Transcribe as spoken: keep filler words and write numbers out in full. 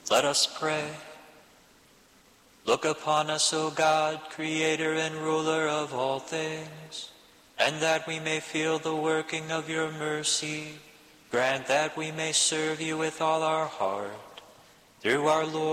Let us pray. Look upon us, O God, Creator and ruler of all things, and that we may feel the working of your mercy, grant that we may serve you with all our heart. Through our Lord